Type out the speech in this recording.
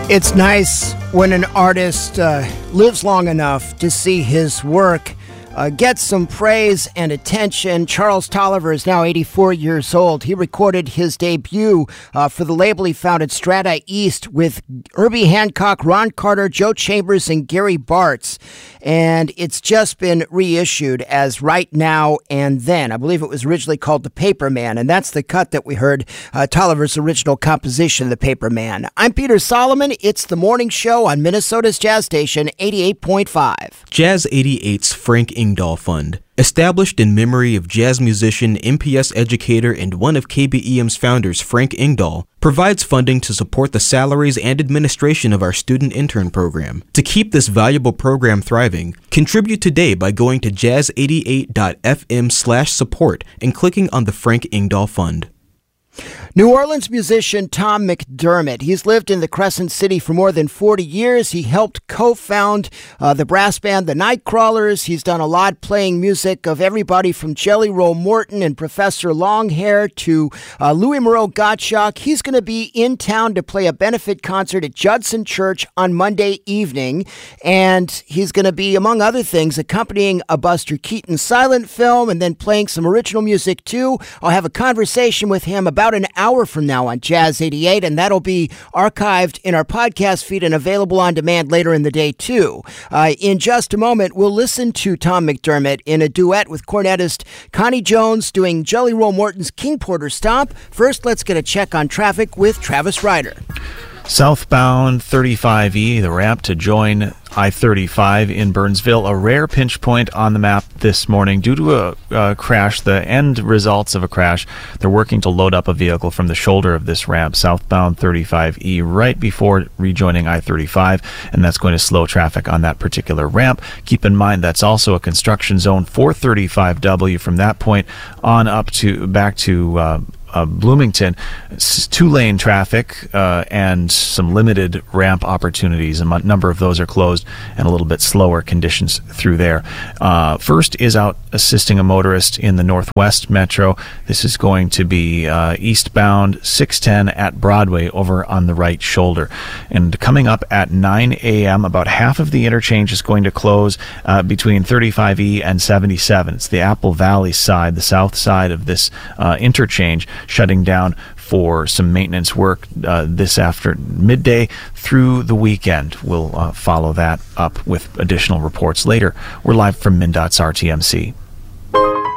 It's nice when an artist lives long enough to see his work get some praise and attention. Charles Tolliver is now 84 years old. He recorded his debut for the label he founded, Strata East, with Herbie Hancock, Ron Carter, Joe Chambers, and Gary Bartz. And it's just been reissued as Right Now and Then. I believe it was originally called The Paper Man, and that's the cut that we heard, Tolliver's original composition, The Paper Man. I'm Peter Solomon. It's the morning show on Minnesota's Jazz Station, 88.5. Jazz 88's Frank Ingdahl Fund, established in memory of jazz musician, MPS educator, and one of KBEM's founders, Frank Ingdahl, provides funding to support the salaries and administration of our student intern program. To keep this valuable program thriving, contribute today by going to jazz88.fm/support and clicking on the Frank Ingdahl Fund. New Orleans musician Tom McDermott. He's lived in the Crescent City for more than 40 years. He helped co-found the brass band The Nightcrawlers. He's done a lot playing music of everybody from Jelly Roll Morton and Professor Longhair to Louis Moreau Gottschalk. He's going to be in town to play a benefit concert at Judson Church on Monday evening. And he's going to be, among other things, accompanying a Buster Keaton silent film and then playing some original music too. I'll have a conversation with him about an hour from now on Jazz 88, and that'll be archived in our podcast feed and available on demand later in the day, too. In just a moment, we'll listen to Tom McDermott in a duet with cornetist Connie Jones doing Jelly Roll Morton's King Porter Stomp. First, let's get a check on traffic with Travis Ryder. Southbound 35E, the ramp to join I-35 in Burnsville, a rare pinch point on the map this morning due to a crash, the end results of a crash. They're working to load up a vehicle from the shoulder of this ramp, southbound 35E, right before rejoining I-35, and that's going to slow traffic on that particular ramp. Keep in mind that's also a construction zone for 35W from that point on up to back to Bloomington. Two-lane traffic and some limited ramp opportunities. A number of those are closed and a little bit slower conditions through there. First is out assisting a motorist in the Northwest Metro. This is going to be eastbound 610 at Broadway over on the right shoulder. And coming up at 9 a.m., about half of the interchange is going to close between 35E and 77. It's the Apple Valley side, the south side of this interchange, shutting down for some maintenance work this after midday through the weekend. We'll follow that up with additional reports later. We're live from MnDOT's RTMC.